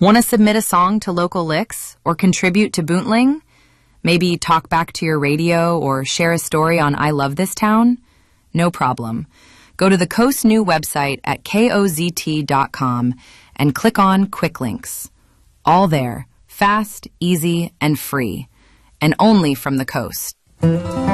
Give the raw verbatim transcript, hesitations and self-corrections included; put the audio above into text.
Want to submit a song to Local Licks or contribute to Boontling? Maybe talk back to your radio or share a story on I Love This Town? No problem. Go to the Coast New website at K O Z T dot com and click on Quick Links. All there, fast, easy, and free, and only from the Coast.